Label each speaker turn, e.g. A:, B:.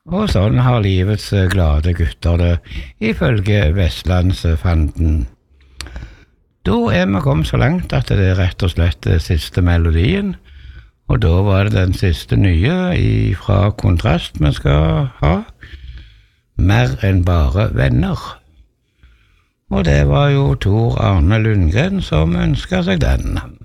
A: Og sånn har livets glade gutter det, ifølge Vestlandsfanden. Da vi kommet så langt at det rett og slett siste melodien, og da var det den siste nye fra Kontrast vi skal ha, Mer enn bare venner. Og det var jo Tor Arne Lundgren som ønsket seg den.